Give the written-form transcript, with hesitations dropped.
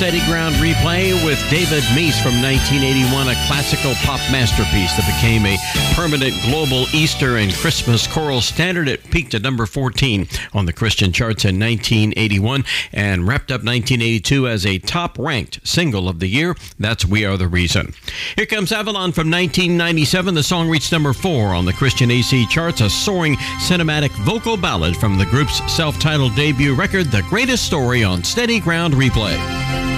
Steady Ground Replay with David Meece from 1981, a classical pop masterpiece that became a permanent global Easter and Christmas choral standard. It peaked at number 14 on the Christian charts in 1981 and wrapped up 1982 as a top-ranked single of the year. That's We Are the Reason. Here comes Avalon from 1997. The song reached number 4 on the Christian AC charts, a soaring cinematic vocal ballad from the group's self-titled debut record, The Greatest Story, on Steady Ground Replay.